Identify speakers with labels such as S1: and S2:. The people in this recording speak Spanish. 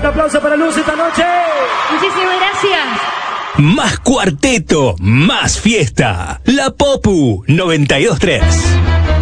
S1: aplauso para Luz esta noche.
S2: Muchísimas gracias.
S3: Más cuarteto, más fiesta. La Popu 92.3.